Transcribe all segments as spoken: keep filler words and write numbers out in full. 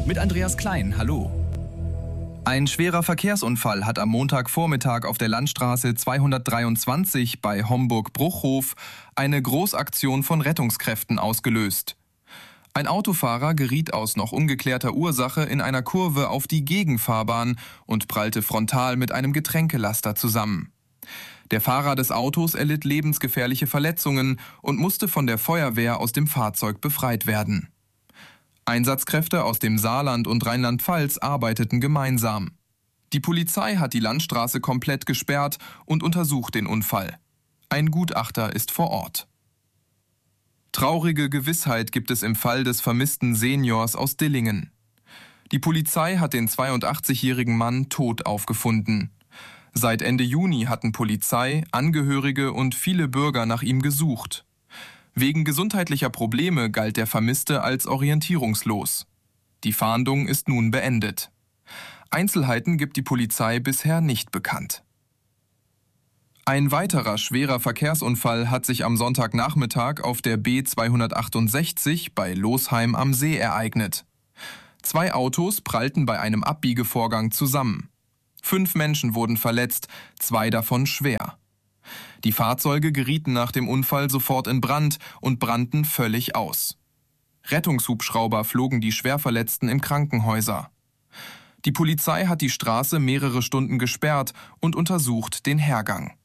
Mit Andreas Klein, hallo. Ein schwerer Verkehrsunfall hat am Montagvormittag auf der Landstraße zweihundertdreiundzwanzig bei Homburg-Bruchhof eine Großaktion von Rettungskräften ausgelöst. Ein Autofahrer geriet aus noch ungeklärter Ursache in einer Kurve auf die Gegenfahrbahn und prallte frontal mit einem Getränkelaster zusammen. Der Fahrer des Autos erlitt lebensgefährliche Verletzungen und musste von der Feuerwehr aus dem Fahrzeug befreit werden. Einsatzkräfte aus dem Saarland und Rheinland-Pfalz arbeiteten gemeinsam. Die Polizei hat die Landstraße komplett gesperrt und untersucht den Unfall. Ein Gutachter ist vor Ort. Traurige Gewissheit gibt es im Fall des vermissten Seniors aus Dillingen. Die Polizei hat den zweiundachtzigjährigen Mann tot aufgefunden. Seit Ende Juni hatten Polizei, Angehörige und viele Bürger nach ihm gesucht. Wegen gesundheitlicher Probleme galt der Vermisste als orientierungslos. Die Fahndung ist nun beendet. Einzelheiten gibt die Polizei bisher nicht bekannt. Ein weiterer schwerer Verkehrsunfall hat sich am Sonntagnachmittag auf der B zweihundertachtundsechzig bei Losheim am See ereignet. Zwei Autos prallten bei einem Abbiegevorgang zusammen. Fünf Menschen wurden verletzt, zwei davon schwer. Die Fahrzeuge gerieten nach dem Unfall sofort in Brand und brannten völlig aus. Rettungshubschrauber flogen die Schwerverletzten in Krankenhäuser. Die Polizei hat die Straße mehrere Stunden gesperrt und untersucht den Hergang.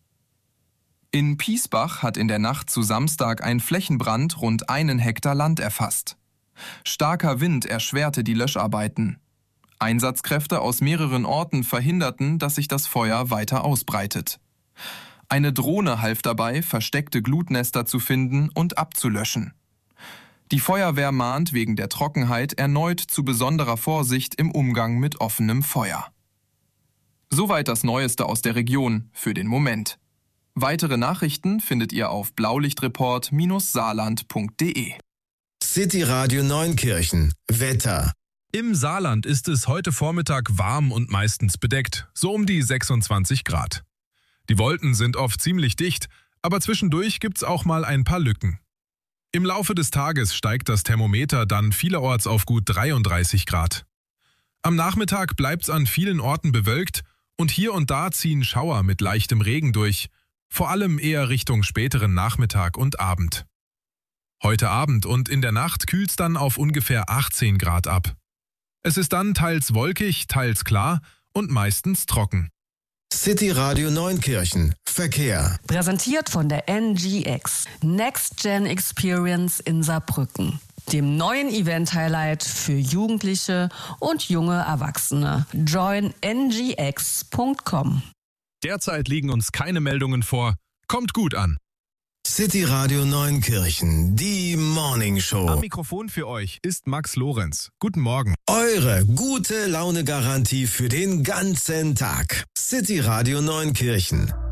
In Piesbach hat in der Nacht zu Samstag ein Flächenbrand rund einen Hektar Land erfasst. Starker Wind erschwerte die Löscharbeiten. Einsatzkräfte aus mehreren Orten verhinderten, dass sich das Feuer weiter ausbreitet. Eine Drohne half dabei, versteckte Glutnester zu finden und abzulöschen. Die Feuerwehr mahnt wegen der Trockenheit erneut zu besonderer Vorsicht im Umgang mit offenem Feuer. Soweit das Neueste aus der Region für den Moment. Weitere Nachrichten findet ihr auf blaulichtreport Bindestrich saarland Punkt de. City Radio Neunkirchen. Wetter. Im Saarland ist es heute Vormittag warm und meistens bedeckt, so um die sechsundzwanzig Grad. Die Wolken sind oft ziemlich dicht, aber zwischendurch gibt's auch mal ein paar Lücken. Im Laufe des Tages steigt das Thermometer dann vielerorts auf gut dreiunddreißig Grad. Am Nachmittag bleibt's an vielen Orten bewölkt und hier und da ziehen Schauer mit leichtem Regen durch, vor allem eher Richtung späteren Nachmittag und Abend. Heute Abend und in der Nacht kühlt's dann auf ungefähr achtzehn Grad ab. Es ist dann teils wolkig, teils klar und meistens trocken. City Radio Neunkirchen. Verkehr. Präsentiert von der N G X. Next Gen Experience in Saarbrücken. Dem neuen Event-Highlight für Jugendliche und junge Erwachsene. join n g x punkt com. Derzeit liegen uns keine Meldungen vor. Kommt gut an. City Radio Neunkirchen, die Morning Show. Am Mikrofon für euch ist Max Lorenz. Guten Morgen. Eure gute Laune-Garantie für den ganzen Tag. City Radio Neunkirchen.